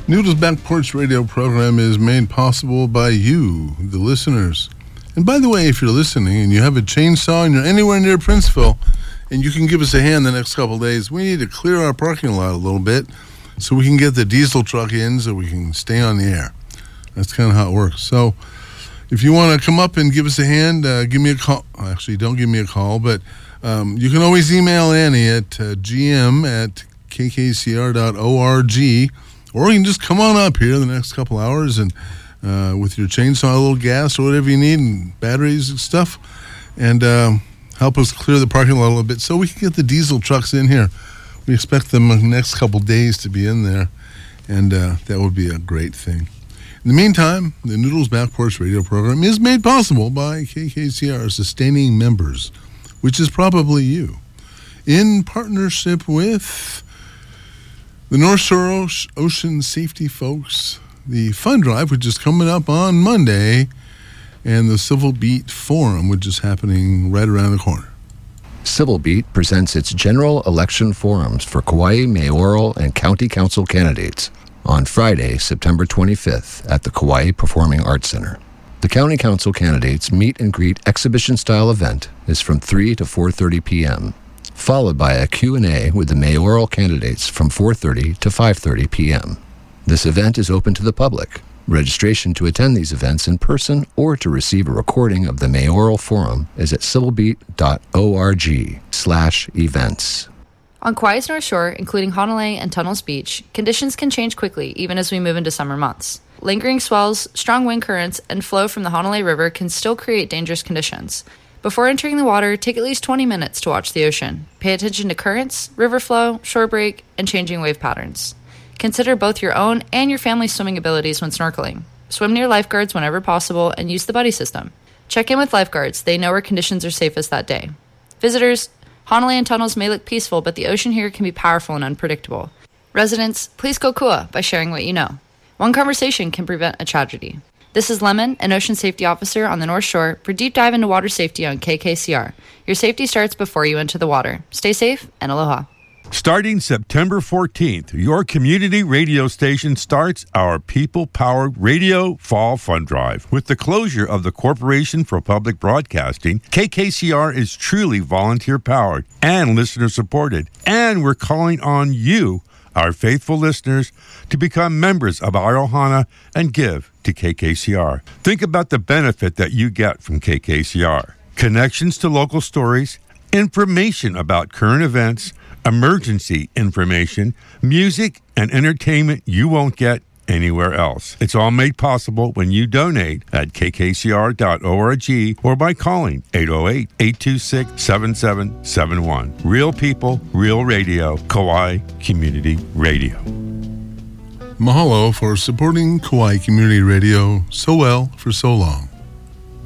Noodles Back Porch Radio program is made possible by you, the listeners. And by the way, if you're listening and you have a chainsaw and you're anywhere near Princeville and you can give us a hand the next couple of days, we need to clear our parking lot a little bit so we can get the diesel truck in so we can stay on the air. That's kind of how it works. So if you want to come up and give us a hand, give me a call. Actually, don't give me a call, but you can always email Annie at gm@kkcr.org, or you can just come on up here the next couple hours and with your chainsaw, a little gas or whatever you need, and batteries and stuff, and help us clear the parking lot a little bit so we can get the diesel trucks in here. We expect them in the next couple days to be in there, and that would be a great thing. In the meantime, the Noodles Back Porch Radio program is made possible by KKCR sustaining members, which is probably you, in partnership with the North Shore Ocean Safety folks, the Fund Drive, which is coming up on Monday, and the Civil Beat Forum, which is happening right around the corner. Civil Beat presents its general election forums for Kauai mayoral and county council candidates on Friday, September 25th at the Kauai Performing Arts Center. The county council candidates meet and greet exhibition-style event is from 3 to 4:30 p.m., followed by a Q&A with the mayoral candidates from 4:30 to 5:30 p.m. This event is open to the public. Registration to attend these events in person or to receive a recording of the mayoral forum is at civilbeat.org/events. On Kauai's North Shore, including Honolulu and Tunnels Beach, conditions can change quickly even as we move into summer months. Lingering swells, strong wind currents, and flow from the Honolulu River can still create dangerous conditions. Before entering the water, take at least 20 minutes to watch the ocean. Pay attention to currents, river flow, shore break, and changing wave patterns. Consider both your own and your family's swimming abilities when snorkeling. Swim near lifeguards whenever possible and use the buddy system. Check in with lifeguards. They know where conditions are safest that day. Visitors, Honolulu and Tunnels may look peaceful, but the ocean here can be powerful and unpredictable. Residents, please go kua by sharing what you know. One conversation can prevent a tragedy. This is Lemon, an ocean safety officer on the North Shore, for Deep Dive into Water Safety on KKCR. Your safety starts before you enter the water. Stay safe and aloha. Starting September 14th, your community radio station starts our people-powered Radio Fall Fund Drive. With the closure of the Corporation for Public Broadcasting, KKCR is truly volunteer-powered and listener-supported. And we're calling on you, our faithful listeners, to become members of our Ohana and give to KKCR. Think about the benefit that you get from KKCR. Connections to local stories, information about current events, emergency information, music, and entertainment you won't get anywhere else. It's all made possible when you donate at kkcr.org or by calling 808-826-7771. Real people, real radio, Kauai Community Radio. Mahalo for supporting Kauai Community Radio so well for so long.